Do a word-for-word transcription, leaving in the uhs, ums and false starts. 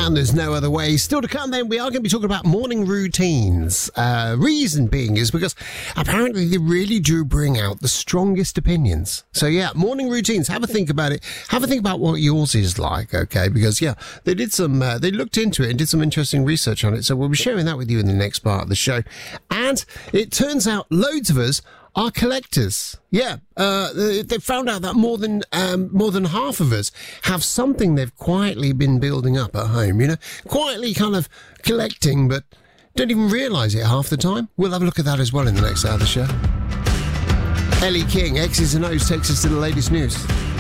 and There's No Other Way. Still to come then, we are going to be talking about morning routines. Uh, reason being is because apparently they really do bring out the strongest opinions. So yeah, morning routines, have a think about it. Have a think about what yours is like, okay? Because yeah, they did some, uh, they looked into it and did some interesting research on it. So we'll be sharing that with you in the next part of the show. And it turns out loads of us are collectors. Yeah, uh, they found out that more than um, more than half of us have something they've quietly been building up at home, you know, quietly kind of collecting, but don't even realise it half the time. We'll have a look at that as well in the next hour of the show. Ellie King, X's and O's, takes us to the latest news.